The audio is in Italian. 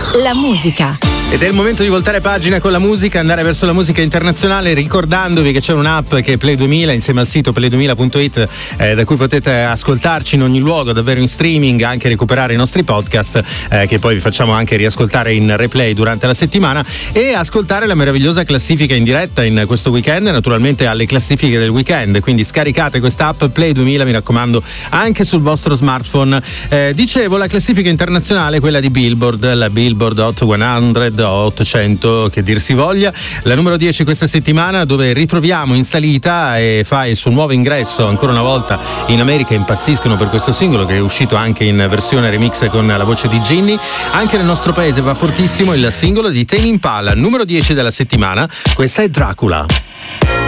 La musica. Ed è il momento di voltare pagina con la musica, andare verso la musica internazionale, ricordandovi che c'è un'app che è Play 2000 insieme al sito play2000.it, da cui potete ascoltarci in ogni luogo, davvero in streaming, anche recuperare i nostri podcast, che poi vi facciamo anche riascoltare in replay durante la settimana, e ascoltare la meravigliosa classifica in diretta in questo weekend, naturalmente alle classifiche del weekend. Quindi scaricate questa app Play 2000, mi raccomando, anche sul vostro smartphone. Dicevo, la classifica internazionale, quella di Billboard, la Billboard Hot 100 o 800 che dir si voglia, la numero 10 questa settimana, dove ritroviamo in salita e fa il suo nuovo ingresso ancora una volta in America. Impazziscono per questo singolo che è uscito anche in versione remix con la voce di Ginny. Anche nel nostro paese va fortissimo il singolo di Tame Impala, numero 10 della settimana. Questa è Dracula.